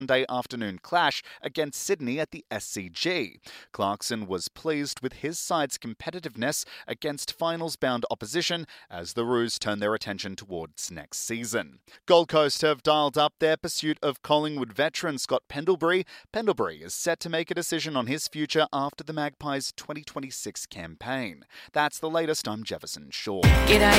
Sunday afternoon clash against Sydney at the SCG. Clarkson was pleased with his side's competitiveness against finals-bound opposition as the Roos turn their attention towards next season. Gold Coast have dialed up their pursuit of Collingwood veteran Scott Pendlebury. Pendlebury is set to make a decision on his future after the Magpies' 2026 campaign. That's the latest. I'm Jefferson Shaw. G'day.